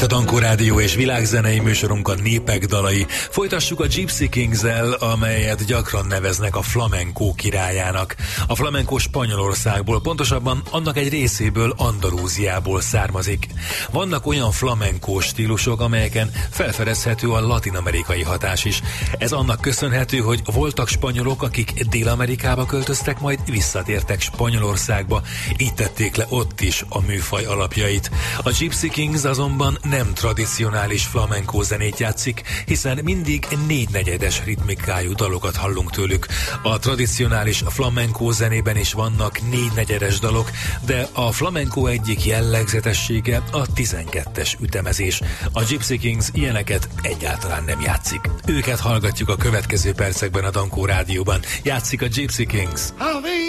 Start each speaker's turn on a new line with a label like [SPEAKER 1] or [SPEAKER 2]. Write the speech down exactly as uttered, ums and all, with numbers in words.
[SPEAKER 1] Dankó Rádió és világzenei műsorunk a Népek dalai. Folytassuk a Gypsy Kings-el, amelyet gyakran neveznek a flamenco királyának. A flamenco Spanyolországból, pontosabban annak egy részéből, Andalúziából származik. Vannak olyan flamenco stílusok, amelyeken felfedezhető a latin-amerikai hatás is. Ez annak köszönhető, hogy voltak spanyolok, akik Dél-Amerikába költöztek, majd visszatértek Spanyolországba, így tették le ott is a műfaj alapjait. A Gypsy Kings azonban nem tradicionális flamenco zenét játszik, hiszen mindig négynegyedes ritmikájú dalokat hallunk tőlük. A tradicionális flamenco zenében is vannak négynegyedes dalok, de a flamenco egyik jellegzetessége a tizenkettes ütemezés. A Gypsy Kings ilyeneket egyáltalán nem játszik. Őket hallgatjuk a következő percekben a Dankó Rádióban. Játszik a Gypsy Kings.